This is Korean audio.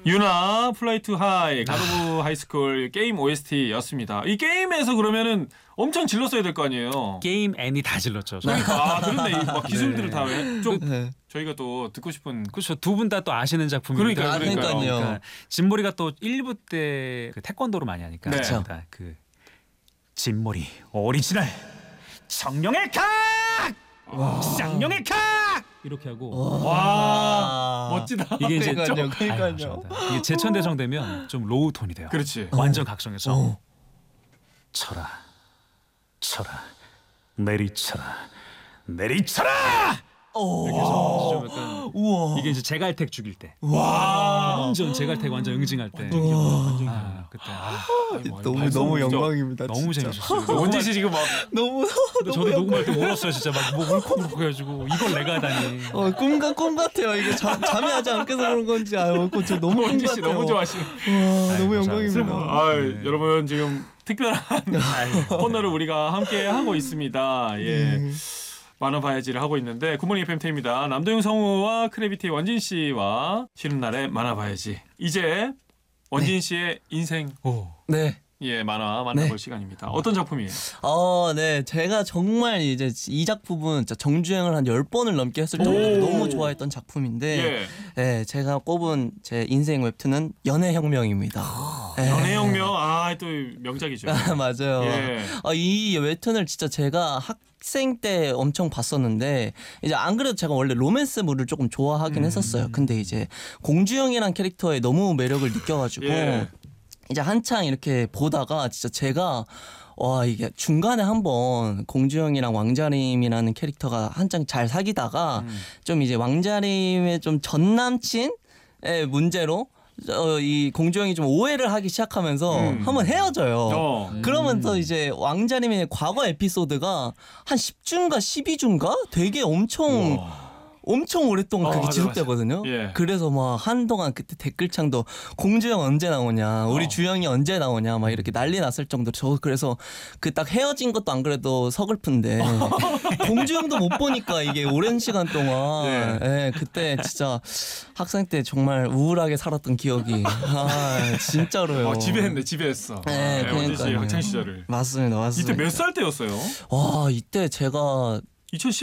유나 플라이 투 하이 가로브 하이스쿨 게임 OST였습니다. 이 게임에서 그러면은 엄청 질렀어야 될 거 아니에요. 게임 애니 다 질렀죠. 그러니까 그런데 이 막 기술들을 네. 다 좀 네. 저희가 또 듣고 싶은. 그렇죠. 두 분 다 또 아시는 작품이니까. 그러니까요. 그러니까 진모리가 또 1부 때 그 태권도를 많이 하니까. 네. 그쵸. 그 진모리 오리지널 성령의 각! 쌍용의 각! 이렇게 하고 와 멋지다. 이게 이제 그러니까요. 아유, 감사합니다. 이게 제천대성 되면 좀 로우 톤이 돼요. 그렇지. 완전 각성해서 쳐라 쳐라 내리쳐라 내리쳐라 이렇게 해서 좀 약간 우와. 이게 이제 제갈택 죽일 때 완전 제갈택 완전 응징할 때 그때 너무 영광입니다. 너무 진짜. 재밌었어요. 원진 씨 지금 막 너무 근데 저도 녹음할 때 울었어요 진짜 막뭐 울컥울컥 해가지고 이걸 내가 하다니. 꿈 같아요. 이게 잠이 하지 않게서 그런 건지 저 너무 꿈 원진 씨 같아요. 너무 좋아하시는. 와, 너무 감사합니다. 영광입니다. 여러분 지금 특별한 코너를 우리가 함께 하고 있습니다. 예. 만화 봐야지를 하고 있는데 굿모닝 FMT입니다. 남도영 성우와 크래비티의 원진 씨와 쉬는 날에 만화 봐야지. 이제 원진 씨의 인생 네. 예 만화 만나볼 네. 시간입니다. 어떤 작품이에요? 네. 제가 정말 이제 이 작품은 진짜 정주행을 한 10번을 넘게 했을 정도로 너무 좋아했던 작품인데 예. 네, 제가 꼽은 제 인생 웹툰은 연애혁명입니다. 네. 연애혁명 또 명작이죠. 맞아요. 예. 이 웹툰을 진짜 제가 학생 때 엄청 봤었는데 이제 안 그래도 제가 원래 로맨스물을 조금 좋아하긴 했었어요. 근데 이제 공주영이란 캐릭터에 너무 매력을 느껴가지고 예. 이제 한창 이렇게 보다가 진짜 제가 이게 중간에 한번 공주영이랑 왕자림이라는 캐릭터가 한창 잘 사귀다가 좀 이제 왕자림의 좀 전 남친의 문제로 이 공주영이 좀 오해를 하기 시작하면서 한번 헤어져요. 그러면서 이제 왕자님의 과거 에피소드가 한 10주인가 12주인가 되게 엄청 오랫동안 그게 맞아, 지속되거든요. 맞아. 예. 그래서 막 한동안 그때 댓글창도 공주영 언제 나오냐, 우리 주영이 언제 나오냐 막 이렇게 난리 났을 정도로 저 그래서 그 딱 헤어진 것도 안 그래도 서글픈데 공주영도 못 보니까 이게 오랜 시간 동안 그때 진짜 학생 때 정말 우울하게 살았던 기억이 진짜로요. 지배했어. 네, 원진 씨 그러니까요. 학창 시절을. 맞습니다. 이때 몇 살 때였어요? 이때 제가 2010